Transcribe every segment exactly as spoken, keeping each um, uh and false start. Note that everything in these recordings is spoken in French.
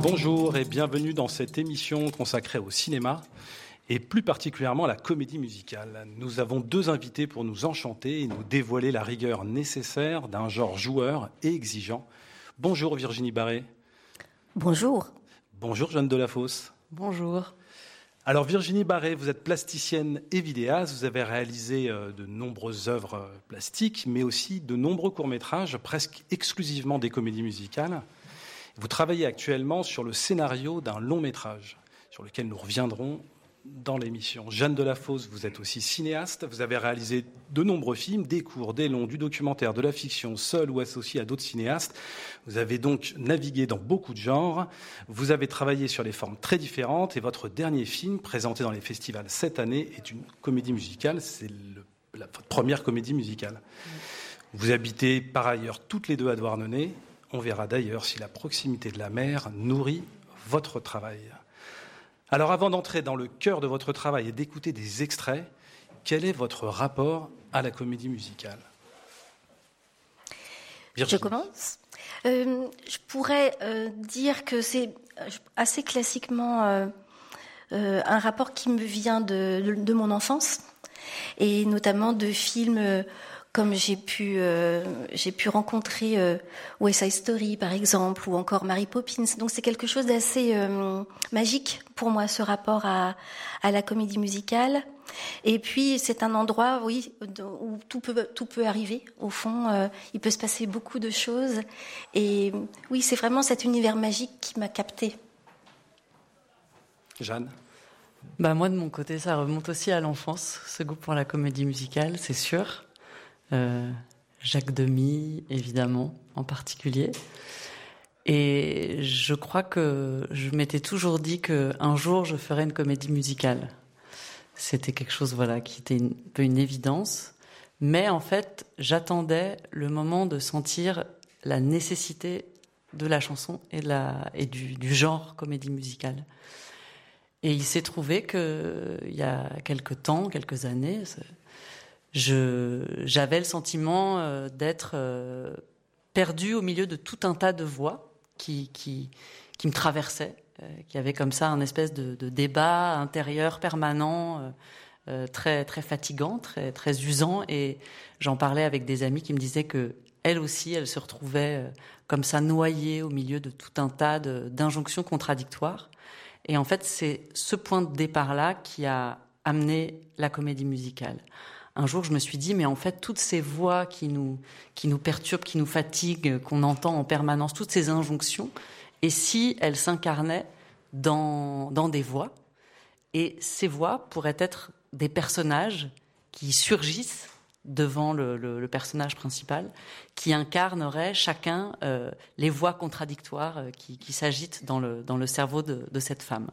Bonjour et bienvenue dans cette émission consacrée au cinéma et plus particulièrement à la comédie musicale. Nous avons deux invités pour nous enchanter et nous dévoiler la rigueur nécessaire d'un genre joueur et exigeant. Bonjour Virginie Barré. Bonjour. Bonjour Jeanne Delafosse. Bonjour. Alors Virginie Barré, vous êtes plasticienne et vidéaste, vous avez réalisé de nombreuses œuvres plastiques, mais aussi de nombreux courts-métrages, presque exclusivement des comédies musicales. Vous travaillez actuellement sur le scénario d'un long-métrage, sur lequel nous reviendrons dans l'émission. Jeanne Delafosse, vous êtes aussi cinéaste, vous avez réalisé de nombreux films, des courts, des longs, du documentaire, de la fiction, seul ou associé à d'autres cinéastes. Vous avez donc navigué dans beaucoup de genres, vous avez travaillé sur des formes très différentes et votre dernier film, présenté dans les festivals cette année, est une comédie musicale, c'est le, la, votre première comédie musicale. Vous habitez par ailleurs toutes les deux à Douarnenez. On verra d'ailleurs si la proximité de la mer nourrit votre travail. Alors avant d'entrer dans le cœur de votre travail et d'écouter des extraits, quel est votre rapport à la comédie musicale ? Virginie. Je commence. Euh, je pourrais euh, dire que c'est assez classiquement euh, euh, un rapport qui me vient de, de, de mon enfance et notamment de films euh, comme j'ai pu euh, j'ai pu rencontrer euh, West Side Story par exemple ou encore Mary Poppins. Donc c'est quelque chose d'assez euh, magique pour moi, ce rapport à à la comédie musicale. Et puis c'est un endroit, oui, où tout peut tout peut arriver. Au fond, euh, il peut se passer beaucoup de choses. Et oui, c'est vraiment cet univers magique qui m'a captée. Jeanne. Bah moi de mon côté, ça remonte aussi à l'enfance, ce goût pour la comédie musicale, c'est sûr. Euh, Jacques Demy, évidemment, en particulier. Et je crois que je m'étais toujours dit qu'un jour, je ferais une comédie musicale. C'était quelque chose, voilà, qui était un peu une évidence. Mais en fait, j'attendais le moment de sentir la nécessité de la chanson et, de la, et du, du genre comédie musicale. Et il s'est trouvé que, il y a quelques temps, quelques années, Je, j'avais le sentiment euh, d'être euh, perdue au milieu de tout un tas de voix qui, qui, qui me traversaient, euh, qui avaient comme ça un espèce de, de débat intérieur permanent, euh, euh, très, très fatigant, très, très usant. Et j'en parlais avec des amis qui me disaient que elles aussi, elles se retrouvaient euh, comme ça noyées au milieu de tout un tas de, d'injonctions contradictoires. Et en fait, c'est ce point de départ-là qui a amené la comédie musicale. Un jour, je me suis dit, mais en fait, toutes ces voix qui nous, qui nous perturbent, qui nous fatiguent, qu'on entend en permanence, toutes ces injonctions, et si elles s'incarnaient dans, dans des voix, et ces voix pourraient être des personnages qui surgissent devant le, le, le personnage principal, qui incarneraient chacun euh, les voix contradictoires euh, qui, qui s'agitent dans le, dans le cerveau de, de cette femme.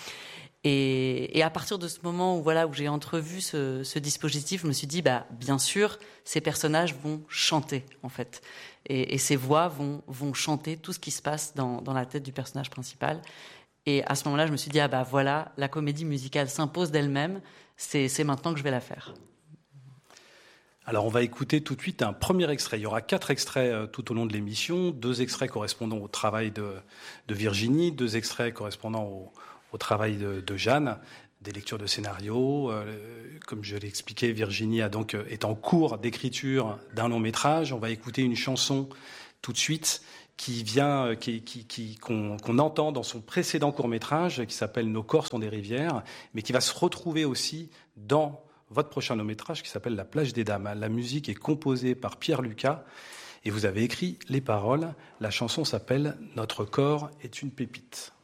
Et, et à partir de ce moment où voilà où j'ai entrevu ce, ce dispositif, je me suis dit bah bien sûr ces personnages vont chanter en fait, et, et ces voix vont vont chanter tout ce qui se passe dans dans la tête du personnage principal. Et à ce moment-là, je me suis dit ah bah voilà, la comédie musicale s'impose d'elle-même. C'est c'est maintenant que je vais la faire. Alors on va écouter tout de suite un premier extrait. Il y aura quatre extraits euh, tout au long de l'émission, deux extraits correspondant au travail de de Virginie, deux extraits correspondant au au travail de, de Jeanne, des lectures de scénarios. Euh, comme je l'ai expliqué, Virginie a donc, euh, est en cours d'écriture d'un long métrage. On va écouter une chanson tout de suite qui vient, euh, qui, qui, qui, qu'on, qu'on entend dans son précédent court métrage, qui s'appelle Nos corps sont des rivières, mais qui va se retrouver aussi dans votre prochain long métrage qui s'appelle La plage des dames. La musique est composée par Pierre Lucas et vous avez écrit les paroles. La chanson s'appelle Notre corps est une pépite.